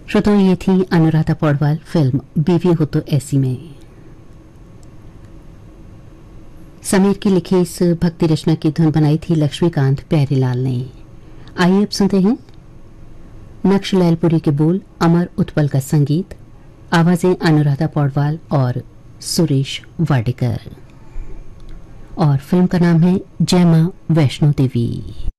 श्रोताओं, ये थी अनुराधा पौडवाल फिल्म बीवी हो तो ऐसी में। समीर की लिखी इस भक्ति रचना की धुन बनाई थी लक्ष्मीकांत प्यारीलाल ने। आइए अब सुनते हैं नक्श लैलपुरी के बोल, अमर उत्पल का संगीत, आवाजें अनुराधा पौडवाल और सुरेश वाडेकर। और फिल्म का नाम है जय मां वैष्णो देवी।